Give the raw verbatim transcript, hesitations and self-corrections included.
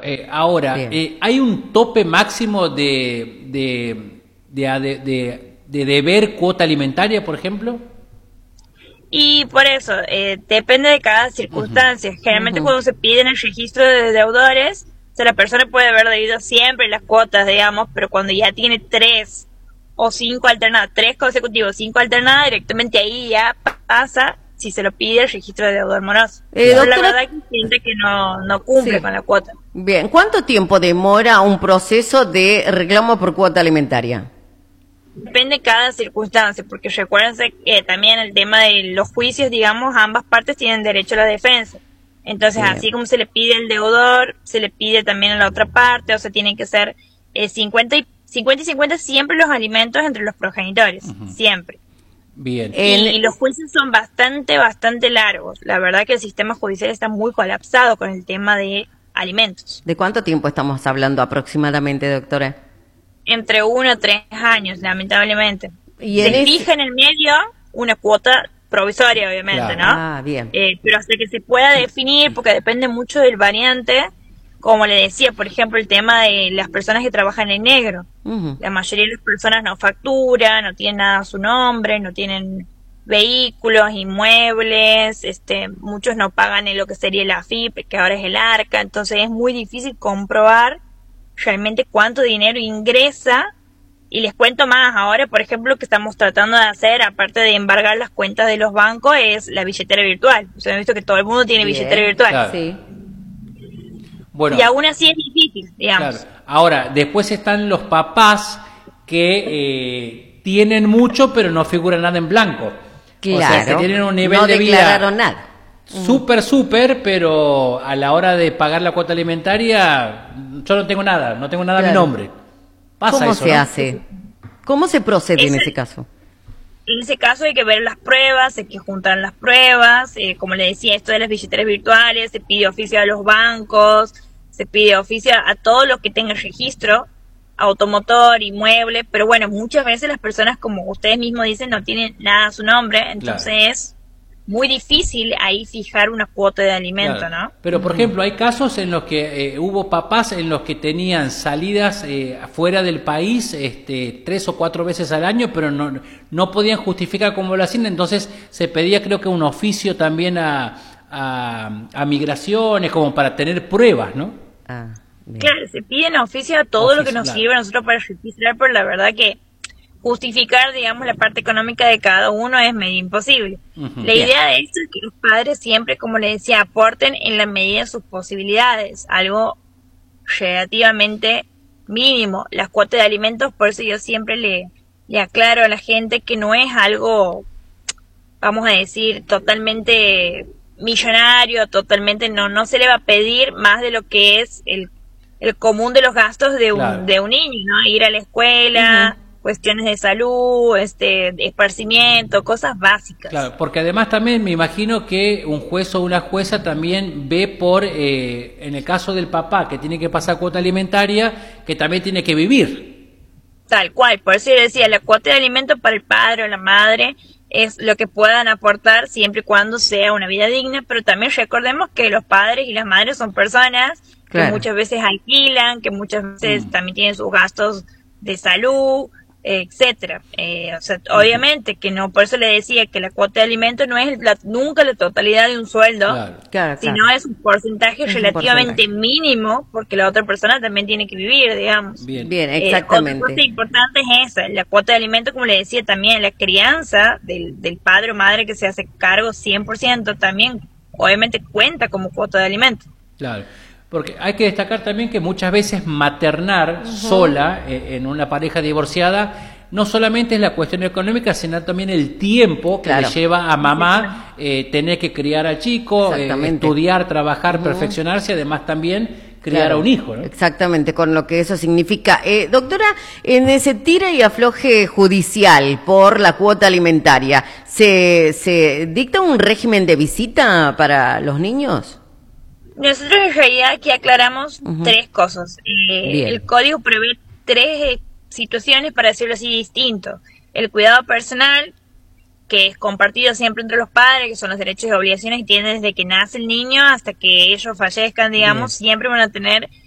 Eh, ahora, eh, ¿hay un tope máximo de, de, de, de, de, de deber cuota alimentaria, por ejemplo? Y por eso, eh, depende de cada circunstancia. Uh-huh. Generalmente uh-huh. cuando se pide en el registro de deudores, o sea, la persona puede haber debido siempre las cuotas, digamos, pero cuando ya tiene tres o cinco alternadas, tres consecutivos, cinco alternadas, directamente ahí ya pasa si se lo pide el registro de deudor moroso. Eh, pero doctora... la verdad que siente que no, no cumple sí. con la cuota. Bien, ¿cuánto tiempo demora un proceso de reclamo por cuota alimentaria? Depende de cada circunstancia, porque recuérdense que también el tema de los juicios, digamos, ambas partes tienen derecho a la defensa. Entonces, bien. así como se le pide al deudor, se le pide también a la otra parte, o sea, tienen que ser eh, cincuenta y cincuenta siempre los alimentos entre los progenitores, uh-huh. siempre. Bien. Y, el... y los juicios son bastante, bastante largos. La verdad que el sistema judicial está muy colapsado con el tema de alimentos. ¿De cuánto tiempo estamos hablando aproximadamente, doctora? Entre uno a tres años, lamentablemente. ¿Y se ese... fija en el medio una cuota provisoria, obviamente, claro. ¿no? Ah, bien. Eh, pero hasta que se pueda definir, porque depende mucho del variante, como le decía, por ejemplo, el tema de las personas que trabajan en negro. Uh-huh. La mayoría de las personas no facturan, no tienen nada a su nombre, no tienen vehículos, inmuebles, este, muchos no pagan en lo que sería el A F I P, que ahora es el ARCA, entonces es muy difícil comprobar realmente cuánto dinero ingresa. Y les cuento más, ahora por ejemplo lo que estamos tratando de hacer, aparte de embargar las cuentas de los bancos, es la billetera virtual. Ustedes han visto que todo el mundo tiene Bien, billetera virtual. Claro. Sí. Bueno, y aún así es difícil, digamos. Claro. Ahora, después están los papás que eh, tienen mucho pero no figura nada en blanco. Claro, o sea, que tienen un nivel no de vida declararon nada. Súper, súper, pero a la hora de pagar la cuota alimentaria, yo no tengo nada, no tengo nada claro. a mi nombre. Pasa ¿Cómo eso, se ¿no? hace? ¿Cómo se procede ese, en ese caso? En ese caso hay que ver las pruebas, hay que juntar las pruebas, eh, como le decía, esto de las billeteras virtuales, se pide oficio a los bancos, se pide oficio a todos los que tengan registro, automotor, inmueble, pero bueno, muchas veces las personas, como ustedes mismos dicen, no tienen nada a su nombre, entonces claro. es muy difícil ahí fijar una cuota de alimento, claro. ¿no? Pero, por ejemplo, hay casos en los que eh, hubo papás en los que tenían salidas eh, fuera del país este, tres o cuatro veces al año, pero no, no podían justificar cómo lo hacían, entonces se pedía creo que un oficio también a, a, a migraciones, como para tener pruebas, ¿no? Ah, bien. Claro, se piden oficio a todo oficio, lo que nos claro. sirve a nosotros para registrar, pero la verdad que justificar, digamos, la parte económica de cada uno es medio imposible. Uh-huh. La idea de esto es que los padres siempre, como le decía, aporten en la medida de sus posibilidades, algo relativamente mínimo. Las cuotas de alimentos, por eso yo siempre le, le aclaro a la gente que no es algo, vamos a decir, totalmente millonario, totalmente no, no se le va a pedir más de lo que es el, el común de los gastos de un, claro. de un niño, ¿no? Ir a la escuela, uh-huh. cuestiones de salud, este, de esparcimiento, cosas básicas. Claro, porque además también me imagino que un juez o una jueza también ve por, eh, en el caso del papá que tiene que pasar cuota alimentaria, que también tiene que vivir. Tal cual, por eso yo decía, la cuota de alimento para el padre o la madre es lo que puedan aportar siempre y cuando sea una vida digna, pero también recordemos que los padres y las madres son personas claro. que muchas veces alquilan, que muchas veces mm. también tienen sus gastos de salud, etcétera. Eh, o sea, obviamente que no, por eso le decía que la cuota de alimentos no es la, nunca la totalidad de un sueldo, claro, claro, sino claro. es un porcentaje es relativamente un porcentaje. mínimo, porque la otra persona también tiene que vivir, digamos. Bien, Bien exactamente. Eh, otra cosa importante es esa, la cuota de alimentos, como le decía, también la crianza del, del padre o madre que se hace cargo cien por ciento también, obviamente cuenta como cuota de alimentos. Claro. Porque hay que destacar también que muchas veces maternar uh-huh. sola eh, en una pareja divorciada no solamente es la cuestión económica, sino también el tiempo que claro. le lleva a mamá eh, tener que criar al chico, eh, estudiar, trabajar, uh-huh. perfeccionarse, además también criar claro. a un hijo, ¿no? Exactamente, con lo que eso significa. Eh, doctora, en ese tira y afloje judicial por la cuota alimentaria, ¿se, se dicta un régimen de visita para los niños? Nosotros en realidad aquí aclaramos uh-huh. tres cosas. Eh, el código prevé tres eh, situaciones, para decirlo así, distintos. El cuidado personal, que es compartido siempre entre los padres, que son los derechos y obligaciones que tienen desde que nace el niño hasta que ellos fallezcan, digamos, Bien. siempre van a tener